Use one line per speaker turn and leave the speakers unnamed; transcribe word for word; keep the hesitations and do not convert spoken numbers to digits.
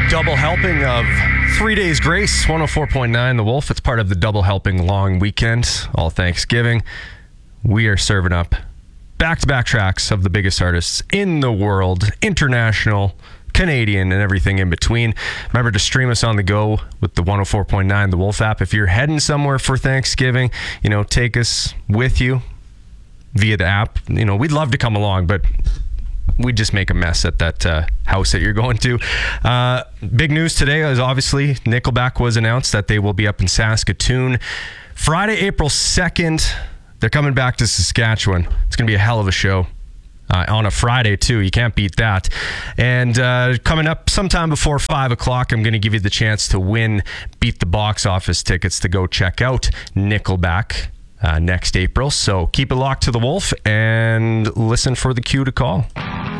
Double helping of Three Days Grace, one oh four point nine The Wolf. It's part of the double helping long weekend, all Thanksgiving. We are serving up back-to-back tracks of the biggest artists in the world, international, Canadian, and everything in between. Remember to stream us on the go with the one oh four point nine The Wolf app. If you're heading somewhere for Thanksgiving, you know, take us with you via the app. You know, we'd love to come along, but we'd just make a mess at that uh, house that you're going to. Uh, big news today is obviously Nickelback was announced that they will be up in Saskatoon Friday, April second. They're coming back to Saskatchewan. It's going to be a hell of a show. Uh, on a Friday, too. You can't beat that. And uh, coming up sometime before five o'clock, I'm going to give you the chance to win Beat the Box Office tickets to go check out Nickelback uh, next April. So keep it locked to The Wolf and listen for the cue to call.